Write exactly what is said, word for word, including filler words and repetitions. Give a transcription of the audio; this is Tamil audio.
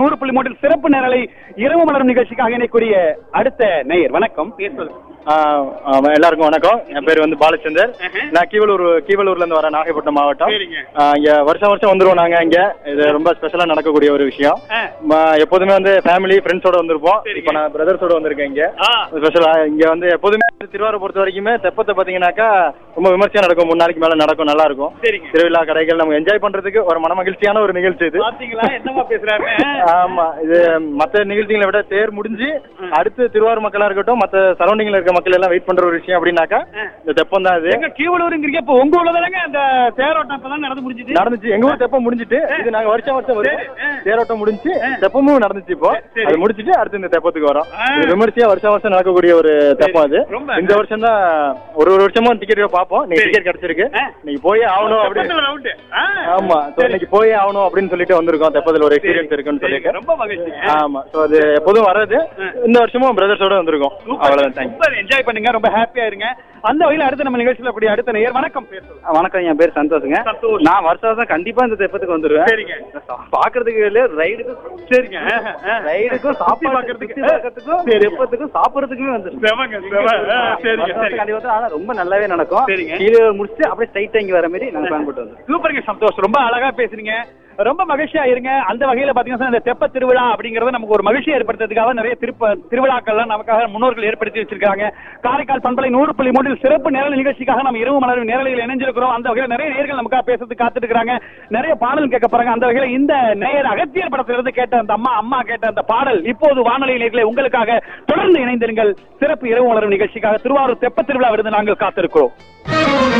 நூறு புள்ளி மூன்றில் சிறப்பு நேரலை இரவு மலரும் நிகழ்ச்சிக்காக இணைக்கூடிய அடுத்த நேயர். வணக்கம். எல்லாருக்கும் வணக்கம். என் பேர் வந்து பாலச்சந்தர். நான் கீவலூர் கீவலூர்ல இருந்து வர நாகைப்பட்டினம் மாவட்டம். இங்க வருஷம் வருஷம் வந்துருவோம் நாங்க. இங்க இது ரொம்ப ஸ்பெஷலா நடக்கக்கூடிய ஒரு விஷயம். எப்போதுமே வந்து ஃபேமிலி ஃப்ரெண்ட்ஸோட வந்திருப்போம். இப்ப நான் பிரதர்ஸோட வந்திருக்கேன். இங்க ஸ்பெஷலா இங்க வந்து எப்போதுமே திருவாரூர் பொறுத்த வரைக்குமே தெப்பத்தை பாத்தீங்கன்னாக்கா ரொம்ப விமர்சையா நடக்கும். மூணு நாளைக்கு மேல நடக்கும். நல்லா இருக்கும். திருவிழா கடைகள் நம்ம என்ஜாய் பண்றதுக்கு ஒரு மன மகிழ்ச்சியான ஒரு நிகழ்ச்சி இது. ஆமா, இது மத்த நிகழ்ச்சிகளை விட தேர் முடிஞ்சு அடுத்து திருவாரூர் மக்களா இருக்கட்டும், மத்த சரௌண்டிங்ல இருக்க மக்கள் எல்லாம் வெயிட் பண்ற ஒரு விஷயம் அப்படின்னாக்கா இந்த தெப்பம் தான். இது எங்க கீவலூருங்கிறீங்க. இப்ப உங்க ஊர்லதானங்க அந்த தேரோட்டம் தான் நடந்து முடிஞ்சிட்டு நடந்துச்சு. எங்க ஊர் தெப்பம் முடிஞ்சிட்டு இது நாங்க வருஷம் வருஷம் வருவோம். தேரோட்டம் முடிஞ்சு தெப்பமும் நடந்துச்சு. இப்போ அது முடிச்சிட்டு அடுத்து இந்த தெப்பத்துக்கு வரோம். விமர்சையா வருஷம் வருஷம் நடக்கக்கூடிய ஒரு தெப்பம் அது. இந்த வருஷம் தான் ஒரு ஒரு வருஷமும் டிக்கெட் பார்ப்போம். நீங்க டிக்கெட் கிடைச்சிருக்கு. நீங்க போயே ஆகணும் அப்படின்னு. ஆமா, இன்னைக்கு போயே ஆகணும் அப்படின்னு சொல்லிட்டு வந்திருக்கோம். தெப்பத்துல ஒரு எக்ஸ்பீரியன்ஸ் இருக்குன்னு சொல்லிட்டு ரொம்ப மகிழ்ச்சி. ஆமா, அது எப்போதும் வர்றது. இந்த வருஷமும் பிரதர்ஸோட வந்திருக்கோம். அவ்வளவுதான். தேங்க்ஸ். என்ஜாய் பண்ணுங்க. ரொம்ப ஹாப்பியா இருங்க. அந்த வகையில் அடுத்து நம்ம நிகழ்ச்சியில கூடிய அடுத்த நேயர். வணக்கம். வணக்கம். என் பேர் சந்தோஷங்க. நான் வருஷம் வருஷம் கண்டிப்பா இந்த தெப்பத்துக்கு வந்துருவேன். சரிங்க. பாக்குறதுக்கு ரைடுக்கும் சரிங்க ரைடுக்கும் சாப்பிட்டு பாக்குறதுக்கு பாக்கிறதுக்கும் தெப்பத்துக்கும் சாப்பிடறதுக்குமே வந்துருக்கோம். ஆனா ரொம்ப நல்லாவே நடக்கும். கீழே முடிச்சுட்டு அப்படியே ஸ்ட்ரைட்டா இங்க வர மாதிரி நாங்க பிளான் போட்டு வந்தோம். சூப்பருங்க. சந்தோஷம். ரொம்ப அழகா பேசுறீங்க. ரொம்ப மகிழ்ச்சியா இருங்க. அந்த வகையில பாத்தீங்கன்னா இந்த தெப்ப திருவிழா அப்படிங்கறது நமக்கு ஒரு மகிழ்ச்சி ஏற்படுத்துறதுக்காக நிறைய திருப்ப திருவிழாக்கள்லாம் நமக்காக முன்னோர்கள் ஏற்படுத்தி வச்சிருக்காங்க. காரைக்கால் பண்பலை நூறு புள்ளி மூன்றில் சிறப்பு நேரலை நிகழ்ச்சிக்காக நம்ம இரவு மலரும் நேரலையில் இணைஞ்சிருக்கிறோம். அந்த வகையில் நிறைய நேயர்கள் நமக்காக பேசுறதுக்கு காத்துட்டு இருக்காங்க. நிறைய பாடல் கேட்க போறாங்க. அந்த வகையில இந்த நேயர் அகத்தியர் படத்திலிருந்து கேட்ட அந்த அம்மா அம்மா கேட்ட அந்த பாடல் இப்போது வானொலி நேயர்களே உங்களுக்காக. தொடர்ந்து இணைந்திருங்கள். சிறப்பு இரவு மலரும் நிகழ்ச்சிக்காக திருவாரூர் தெப்ப திருவிழா விருந்து நாங்கள் காத்திருக்கிறோம்.